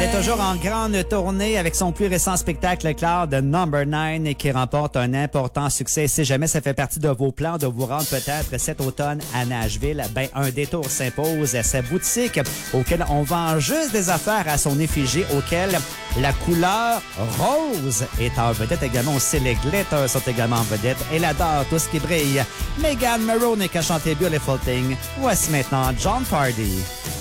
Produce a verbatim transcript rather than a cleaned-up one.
est toujours en grande tournée avec son plus récent spectacle Cloud Number nine et qui remporte un important succès. Si jamais ça fait partie de vos plans de vous rendre peut-être cet automne à Nashville, ben un détour s'impose à sa boutique auquel on vend juste des affaires à son effigie, auquel la couleur rose est en vedette également. Aussi, les glitters sont également en vedette. Elle adore tout ce qui brille. Megan Maroney qui a chanté Beautiful Thing. Voici maintenant John Pardy.